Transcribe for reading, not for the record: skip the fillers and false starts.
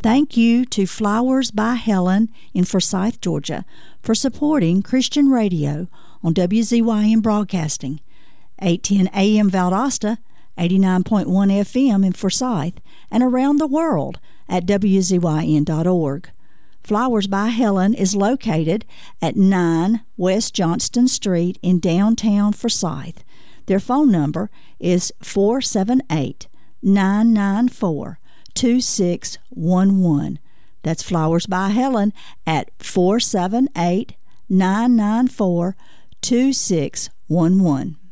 Thank you to Flowers by Helen in Forsyth, Georgia, for supporting Christian radio on WZYM Broadcasting, 810 AM Valdosta, 89.1 FM in Forsyth, and around the world at WZYN.org. Flowers by Helen is located at 9 West Johnston Street in downtown Forsyth. Their phone number is 478-994-2611. That's Flowers by Helen at 478-994-2611.